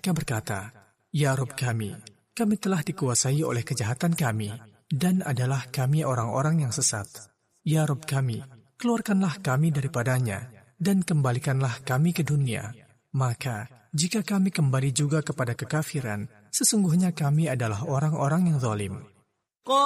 Mereka berkata, "Ya Rabb kami telah dikuasai oleh kejahatan kami, dan adalah kami orang-orang yang sesat. Ya Rabb kami, keluarkanlah kami daripadanya, dan kembalikanlah kami ke dunia. Maka, jika kami kembali juga kepada kekafiran, sesungguhnya kami adalah orang-orang yang zalim."